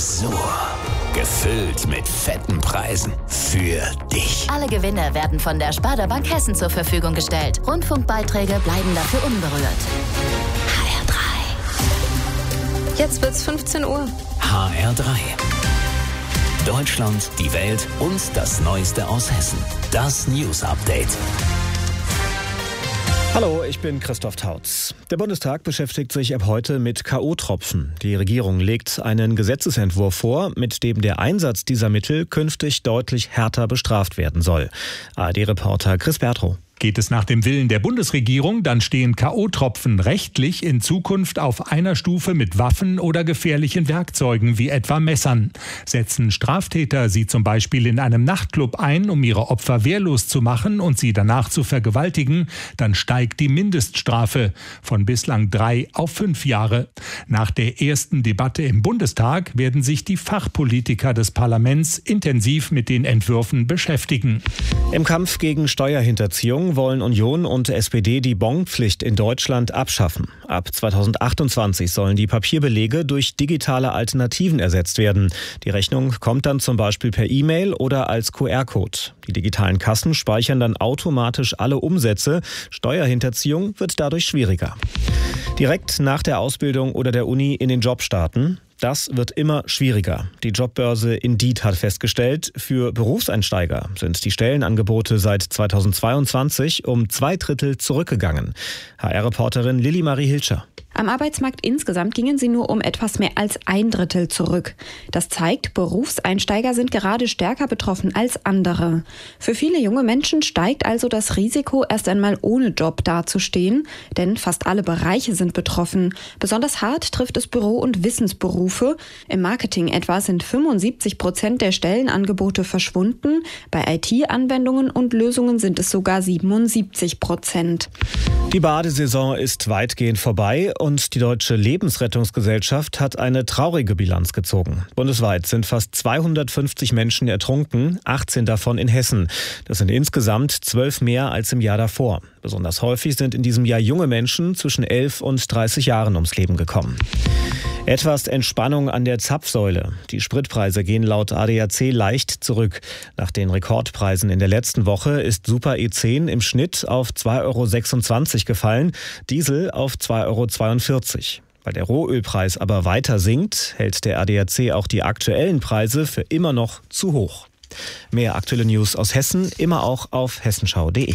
Tresor. Gefüllt mit fetten Preisen für dich. Alle Gewinne werden von der Sparda Bank Hessen zur Verfügung gestellt. Rundfunkbeiträge bleiben dafür unberührt. HR3. Jetzt wird's 15 Uhr. HR3. Deutschland, die Welt und das Neueste aus Hessen. Das News Update. Hallo, ich bin Christoph Tautz. Der Bundestag beschäftigt sich ab heute mit K.O.-Tropfen. Die Regierung legt einen Gesetzesentwurf vor, mit dem der Einsatz dieser Mittel künftig deutlich härter bestraft werden soll. ARD-Reporter Chris Bertrow. Geht es nach dem Willen der Bundesregierung, dann stehen K.O.-Tropfen rechtlich in Zukunft auf einer Stufe mit Waffen oder gefährlichen Werkzeugen wie etwa Messern. Setzen Straftäter sie zum Beispiel in einem Nachtclub ein, um ihre Opfer wehrlos zu machen und sie danach zu vergewaltigen, dann steigt die Mindeststrafe von bislang 3 auf 5 Jahre. Nach der ersten Debatte im Bundestag werden sich die Fachpolitiker des Parlaments intensiv mit den Entwürfen beschäftigen. Im Kampf gegen Steuerhinterziehung wollen Union und SPD die Bonpflicht in Deutschland abschaffen. Ab 2028 sollen die Papierbelege durch digitale Alternativen ersetzt werden. Die Rechnung kommt dann zum Beispiel per E-Mail oder als QR-Code. Die digitalen Kassen speichern dann automatisch alle Umsätze. Steuerhinterziehung wird dadurch schwieriger. Direkt nach der Ausbildung oder der Uni in den Job starten. Das wird immer schwieriger. Die Jobbörse Indeed hat festgestellt, für Berufseinsteiger sind die Stellenangebote seit 2022 um 2/3 zurückgegangen. HR-Reporterin Lilly Marie Hilscher. Am Arbeitsmarkt insgesamt gingen sie nur um etwas mehr als 1/3 zurück. Das zeigt, Berufseinsteiger sind gerade stärker betroffen als andere. Für viele junge Menschen steigt also das Risiko, erst einmal ohne Job dazustehen, denn fast alle Bereiche sind betroffen. Besonders hart trifft es Büro- und Wissensberufe. Im Marketing etwa sind 75% der Stellenangebote verschwunden. Bei IT-Anwendungen und Lösungen sind es sogar 77%. Die Badesaison ist weitgehend vorbei und die Deutsche Lebensrettungsgesellschaft hat eine traurige Bilanz gezogen. Bundesweit sind fast 250 Menschen ertrunken, 18 davon in Hessen. Das sind insgesamt 12 mehr als im Jahr davor. Besonders häufig sind in diesem Jahr junge Menschen zwischen 11 und 30 Jahren ums Leben gekommen. Etwas Entspannung an der Zapfsäule. Die Spritpreise gehen laut ADAC leicht zurück. Nach den Rekordpreisen in der letzten Woche ist Super E10 im Schnitt auf 2,26 € gefallen, Diesel auf 2,42 €. Weil der Rohölpreis aber weiter sinkt, hält der ADAC auch die aktuellen Preise für immer noch zu hoch. Mehr aktuelle News aus Hessen immer auch auf hessenschau.de.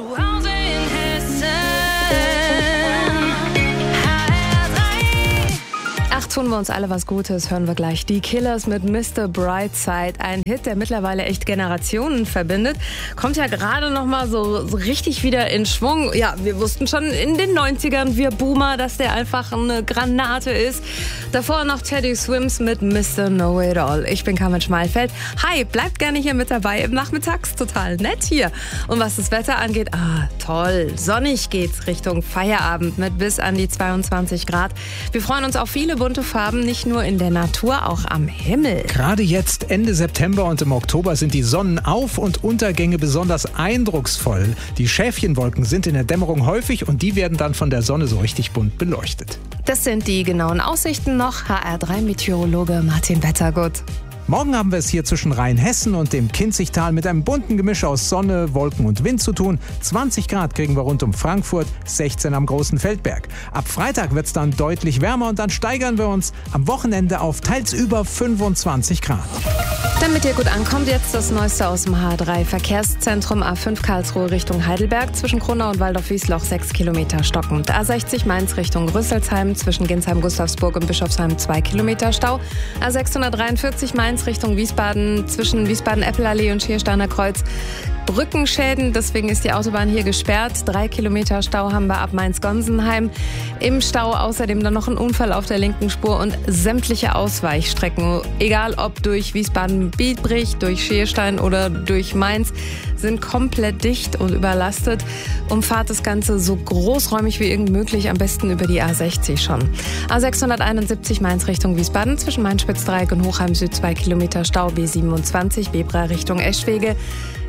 Tun wir uns alle was Gutes, hören wir gleich. Die Killers mit Mr. Brightside. Ein Hit, der mittlerweile echt Generationen verbindet. Kommt ja gerade noch mal so richtig wieder in Schwung. Ja, wir wussten schon in den 90ern, wir Boomer, dass der einfach eine Granate ist. Davor noch Teddy Swims mit Mr. Know It All. Ich bin Carmen Schmalfeld. Hi, bleibt gerne hier mit dabei im Nachmittags. Total nett hier. Und was das Wetter angeht, toll. Sonnig geht's Richtung Feierabend mit bis an die 22 Grad. Wir freuen uns auf viele bunte Farben, nicht nur in der Natur, auch am Himmel. Gerade jetzt, Ende September und im Oktober, sind die Sonnenauf- und Untergänge besonders eindrucksvoll. Die Schäfchenwolken sind in der Dämmerung häufig und die werden dann von der Sonne so richtig bunt beleuchtet. Das sind die genauen Aussichten noch. HR3-Meteorologe Martin Wettergut. Morgen haben wir es hier zwischen Rheinhessen und dem Kinzigtal mit einem bunten Gemisch aus Sonne, Wolken und Wind zu tun. 20 Grad kriegen wir rund um Frankfurt, 16 am Großen Feldberg. Ab Freitag wird es dann deutlich wärmer und dann steigern wir uns am Wochenende auf teils über 25 Grad. Damit ihr gut ankommt, jetzt das Neueste aus dem H3. Verkehrszentrum A5 Karlsruhe Richtung Heidelberg, zwischen Kronau und Waldorf-Wiesloch 6 Kilometer stockend. A60 Mainz Richtung Rüsselsheim, zwischen Ginsheim, Gustavsburg und Bischofsheim 2 Kilometer Stau. A643 Mainz Richtung Wiesbaden, zwischen Wiesbaden-Eppelallee und Schiersteiner Kreuz. Brückenschäden, deswegen ist die Autobahn hier gesperrt. 3 Kilometer Stau haben wir ab Mainz-Gonsenheim. Im Stau außerdem dann noch ein Unfall auf der linken Spur und sämtliche Ausweichstrecken, egal ob durch Wiesbaden-Biebrich, durch Schierstein oder durch Mainz, sind komplett dicht und überlastet. Umfahrt das Ganze so großräumig wie irgend möglich, am besten über die A60 schon. A671 Mainz Richtung Wiesbaden, zwischen Mainz-Spitzdreieck und Hochheim Süd 2 Kilometer Stau. B27 Bebra Richtung Eschwege.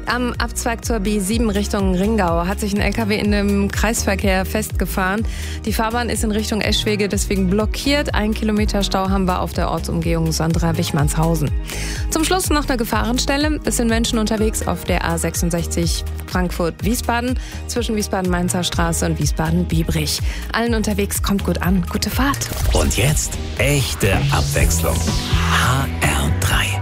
Am Abzweig zur B7 Richtung Ringau hat sich ein LKW in dem Kreisverkehr festgefahren. Die Fahrbahn ist in Richtung Eschwege deswegen blockiert. 1 Kilometer Stau haben wir auf der Ortsumgehung Sandra-Wichmannshausen. Zum Schluss noch eine Gefahrenstelle. Es sind Menschen unterwegs auf der A66 Frankfurt-Wiesbaden zwischen Wiesbaden-Mainzer Straße und Wiesbaden-Biebrich. Allen unterwegs kommt gut an. Gute Fahrt. Und jetzt echte Abwechslung. HR3.